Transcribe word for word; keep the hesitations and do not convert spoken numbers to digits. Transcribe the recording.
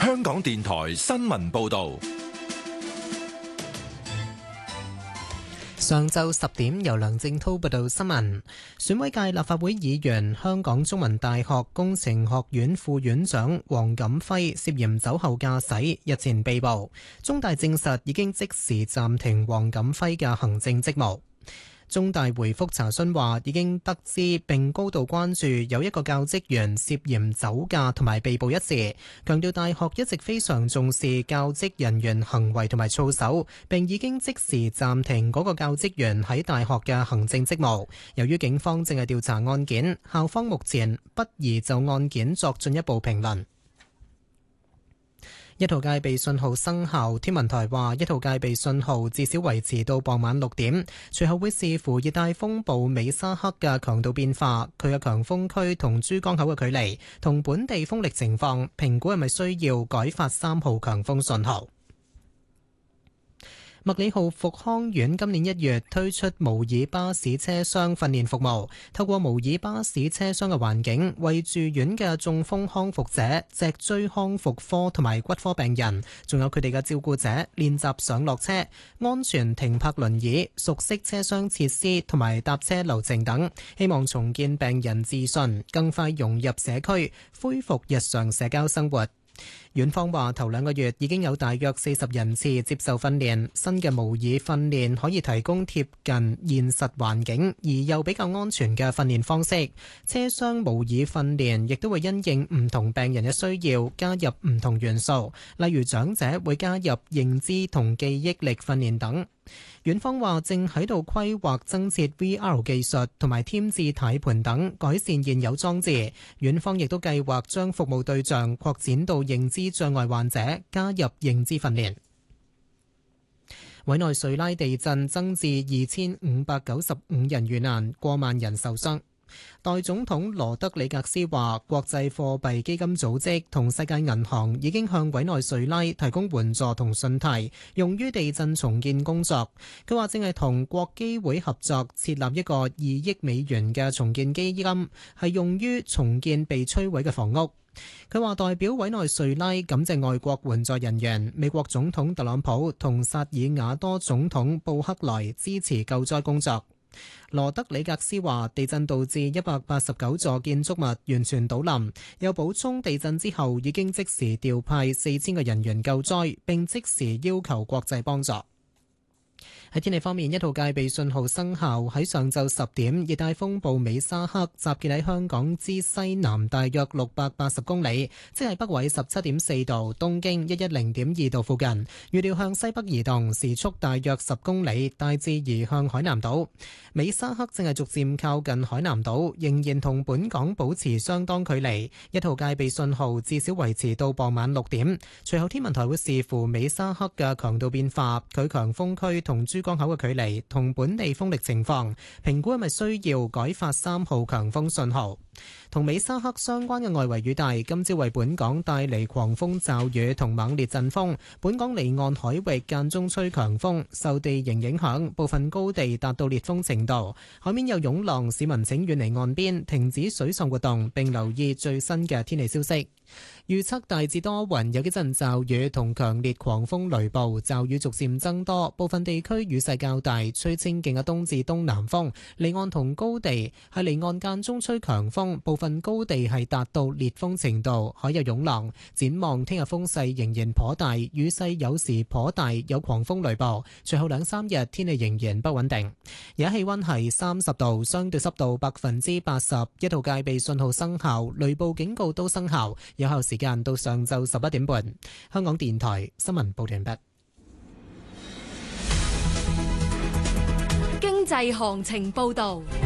香港電台新聞報道。 上晝十點，由梁正滔報道新聞。選委界立法會議員、香港中文大學工程學院副院長黃錦輝涉嫌酒後駕駛，日前被捕。中大證實已經即時暫停黃錦輝嘅行政職務。中大回覆查詢話，已經得知並高度關注有一個教職員涉嫌酒駕同埋被捕一事，強調大學一直非常重視教職人員行為同埋操守，並已經即時暫停嗰個教職員喺大學嘅行政職務。由於警方正係調查案件，校方目前不宜就案件作進一步評論。一號戒備信號生效，天文台話一號戒備信號至少維持到傍晚六點，隨後會視乎熱帶風暴美沙克嘅強度變化、佢嘅強風區同珠江口嘅距離，同本地風力情況，評估係咪需要改發三號強風信號。麥理浩復康院今年一月推出模擬巴士車廂訓練服務，透過模擬巴士車廂嘅環境，為住院嘅中風康復者、脊椎康復科同埋骨科病人，仲有佢哋嘅照顧者練習上落車、安全停泊輪椅、熟悉車廂設施同埋搭車流程等，希望重建病人自信，更快融入社區，恢復日常社交生活。院方話頭兩個月已經有大約四十人次接受訓練，新嘅模擬訓練可以提供貼近現實環境而又比較安全嘅訓練方式。車廂模擬訓練亦都會因應唔同病人嘅需要加入唔同元素，例如長者會加入認知同記憶力訓練等。院方話正喺度規劃增設 V R 技術同埋添置軚盤等，改善現有裝置。院方亦都計劃將服務對象擴展到認知障礙患者，加入認知訓練。委內瑞拉地震增至二千五百九十五人遇難，過萬人受傷。代總統羅德里格斯話，國際貨幣基金組織同世界銀行已經向委內瑞拉提供援助同信貸，用於地震重建工作。佢話正係同國基會合作設立一個二億美元嘅重建基金，係用於重建被摧毀嘅房屋。佢話代表委內瑞拉感謝外國援助人員、美國總統特朗普同薩爾瓦多總統布克萊支持救災工作。羅德里格斯話，地震導致一百八十九座建築物完全倒冧，又補充地震之後已經即時調派四千個人員救災，並即時要求國際幫助。喺天氣方面，一號戒備信號生效。喺上晝十點，熱帶風暴美沙克集結喺香港之西南大約六百八十公里，即係北緯十七點四度、東經一一零點二度附近。預料向西北移動，時速大約十公里，大致移向海南島。美沙克正係逐漸靠近海南島，仍然同本港保持相當距離。一號戒備信號至少維持到傍晚六點。隨後天文台會視乎美沙克嘅強度變化、佢強風區同珠江口嘅距離同本地風力情況，評估係咪需要改發三號強風信號。同美沙克相關嘅外圍雨帶今朝為本港帶嚟狂風驟雨同猛烈陣風，本港離岸海域間中吹強風，受地形影響，部分高地達到烈風程度，海面有湧浪，市民請遠離岸邊，停止水上活動，並留意最新嘅天氣消息。預測大致多雲，有幾陣驟雨同強烈狂風雷暴，驟雨逐漸增多，部分地區雨勢較大，吹清勁嘅東至東南風。離岸同高地係離岸間中吹強風，部分高地係達到烈風程度，海有湧浪。展望聽日風勢仍然頗大，雨勢有時頗大，有狂風雷暴。隨後兩三日天氣仍然不穩定。而家氣溫係三十度，相對濕度百分之八十，一號戒備信號生效，雷暴警告都生效。有效時間到上晝十一點半。香港電台新聞報道完畢。 經濟行情報道。